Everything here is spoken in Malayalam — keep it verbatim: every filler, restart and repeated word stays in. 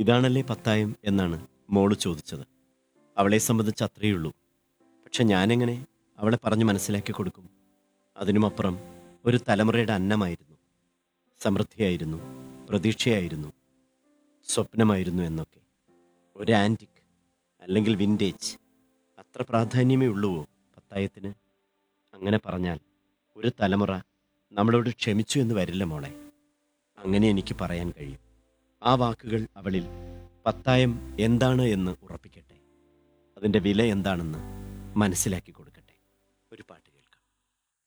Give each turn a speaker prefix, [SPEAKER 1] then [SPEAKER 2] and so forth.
[SPEAKER 1] ഇതാണല്ലേ പത്തായം എന്നാണ് മോള് ചോദിച്ചത്. അവളെ സംബന്ധിച്ച് അത്രയുള്ളൂ. പക്ഷെ ഞാനെങ്ങനെ അവളെ പറഞ്ഞു മനസ്സിലാക്കി കൊടുക്കും? അതിനുമപ്പുറം ഒരു തലമുറയുടെ അന്നമായിരുന്നു, സമൃദ്ധിയായിരുന്നു, പ്രതീക്ഷയായിരുന്നു, സ്വപ്നമായിരുന്നു എന്നൊക്കെ. ഒരു ആൻറ്റിക് അല്ലെങ്കിൽ വിൻറ്റേജ് അത്ര പ്രാധാന്യമേ ഉള്ളുവോ പത്തായത്തിന്? അങ്ങനെ പറഞ്ഞാൽ ഒരു തലമുറ നമ്മളോട് ക്ഷമിച്ചു എന്ന് വരില്ല മോളെ. അങ്ങനെ എനിക്ക് പറയാൻ കഴിയും. ആ വാക്കുകൾ അവളിൽ പത്തായം എന്താണ് എന്ന് ഉറപ്പിക്കട്ടെ, അതിൻ്റെ വില എന്താണെന്ന് മനസ്സിലാക്കി കൊടുക്കട്ടെ.